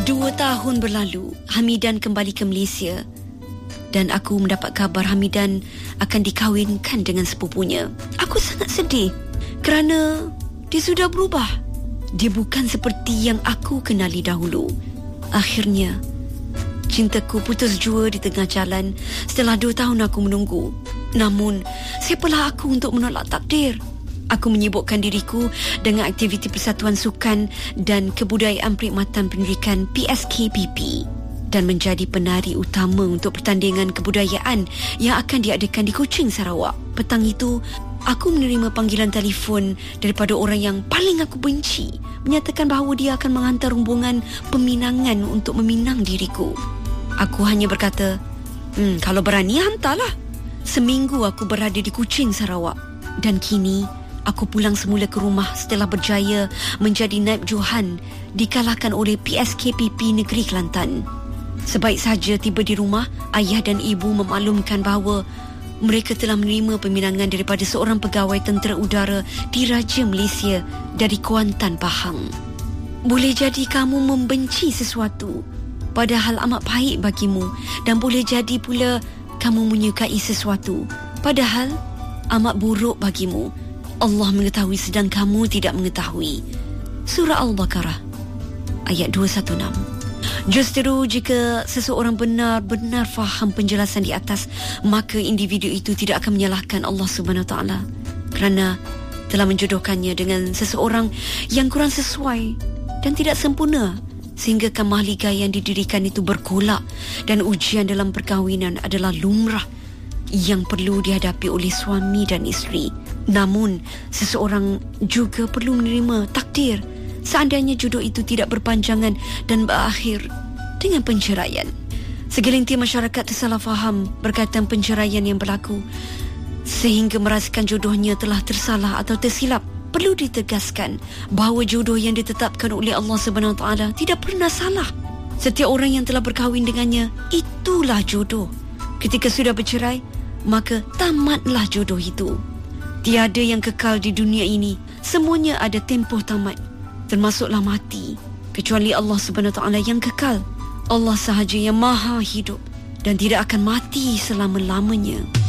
2 tahun berlalu, Hamidan kembali ke Malaysia dan aku mendapat kabar Hamidan akan dikahwinkan dengan sepupunya. Aku sangat sedih kerana dia sudah berubah. Dia bukan seperti yang aku kenali dahulu. Akhirnya, cintaku putus jua di tengah jalan setelah 2 tahun aku menunggu. Namun, siapalah aku untuk menolak takdir? Aku menyibukkan diriku dengan aktiviti Persatuan Sukan dan Kebudayaan Perkhidmatan Pendidikan PSKPP dan menjadi penari utama untuk pertandingan kebudayaan yang akan diadakan di Kuching, Sarawak. Petang itu, aku menerima panggilan telefon daripada orang yang paling aku benci, menyatakan bahawa dia akan menghantar rombongan peminangan untuk meminang diriku. Aku hanya berkata, kalau berani hantarlah. Seminggu aku berada di Kuching, Sarawak, dan kini aku pulang semula ke rumah setelah berjaya menjadi naib Johan dikalahkan oleh PSKPP Negeri Kelantan. Sebaik saja tiba di rumah, ayah dan ibu memaklumkan bahawa mereka telah menerima peminangan daripada seorang pegawai tentera udara Diraja Malaysia dari Kuantan, Pahang. Boleh jadi kamu membenci sesuatu, padahal amat baik bagimu, dan boleh jadi pula kamu menyukai sesuatu, padahal amat buruk bagimu. Allah mengetahui sedang kamu tidak mengetahui. Surah Al-Baqarah ayat 216. Justeru jika seseorang benar-benar faham penjelasan di atas, maka individu itu tidak akan menyalahkan Allah Subhanahu Wa Taala kerana telah menjodohkannya dengan seseorang yang kurang sesuai dan tidak sempurna, sehingga mahligai yang didirikan itu bergolak, dan ujian dalam perkahwinan adalah lumrah yang perlu dihadapi oleh suami dan isteri. Namun, seseorang juga perlu menerima takdir seandainya jodoh itu tidak berpanjangan dan berakhir dengan penceraian. Segelintir masyarakat tersalah faham berkaitan penceraian yang berlaku sehingga merasakan jodohnya telah tersalah atau tersilap. Perlu ditegaskan bahawa jodoh yang ditetapkan oleh Allah Subhanahu Wa Taala tidak pernah salah. Setiap orang yang telah berkahwin dengannya, itulah jodoh. Ketika sudah bercerai, maka tamatlah jodoh itu. Tiada yang kekal di dunia ini. Semuanya ada tempoh tamat, termasuklah mati, kecuali Allah Subhanahu Wa Taala yang kekal. Allah sahaja yang maha hidup dan tidak akan mati selama-lamanya.